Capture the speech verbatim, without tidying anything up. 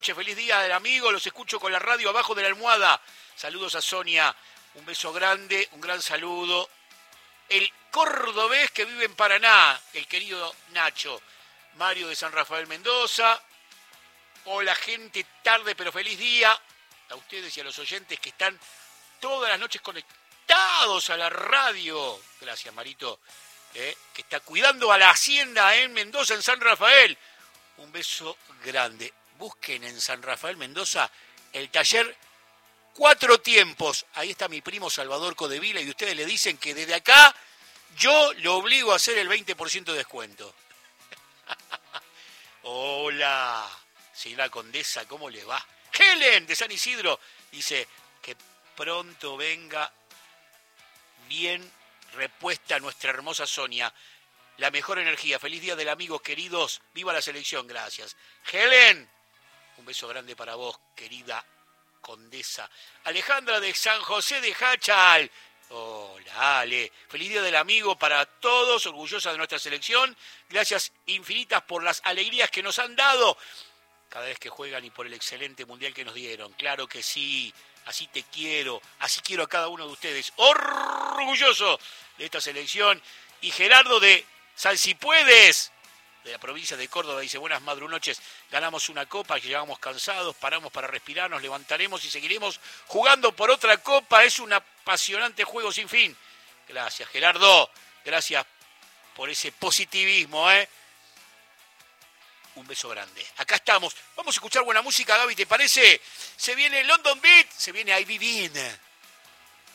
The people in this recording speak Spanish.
Che, feliz día del amigo, los escucho con la radio abajo de la almohada. Saludos a Sonia, un beso grande, un gran saludo. El cordobés que vive en Paraná, el querido Nacho. Mario de San Rafael Mendoza. Hola gente, tarde pero feliz día. A ustedes y a los oyentes que están todas las noches conectados a la radio. Gracias, Marito, eh, que está cuidando a la hacienda en Mendoza, en San Rafael. Un beso grande. Busquen en San Rafael Mendoza el taller Cuatro Tiempos. Ahí está mi primo Salvador Codevila y ustedes le dicen que desde acá yo le obligo a hacer el veinte por ciento de descuento. Hola, señora Condesa, ¿cómo le va? Helen de San Isidro dice que pronto venga bien repuesta nuestra hermosa Sonia. La mejor energía. Feliz día del amigo, queridos. Viva la selección, gracias. Helen, un beso grande para vos, querida Condesa. Alejandra de San José de Hachal. Hola, Ale. Feliz día del amigo para todos, orgullosa de nuestra selección. Gracias infinitas por las alegrías que nos han dado cada vez que juegan y por el excelente mundial que nos dieron. Claro que sí, así te quiero, así quiero a cada uno de ustedes. Orgulloso de esta selección. Y Gerardo de San Si Puedes, de la provincia de Córdoba, dice: buenas madrunoches, ganamos una copa, que llegamos cansados, paramos para respirar, nos levantaremos y seguiremos jugando por otra copa. Es un apasionante juego sin fin. Gracias, Gerardo, gracias por ese positivismo, ¿eh? Un beso grande. Acá estamos. Vamos a escuchar buena música, Gaby, ¿te parece? Se viene London Beat, se viene I Be Been.